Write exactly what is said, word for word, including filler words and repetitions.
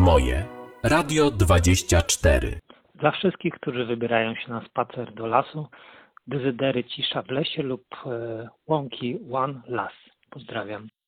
Moje Radio dwadzieścia cztery. Dla wszystkich, którzy wybierają się na spacer do lasu, Dezydery Cisza w lesie lub e, Łąki One Las. Pozdrawiam.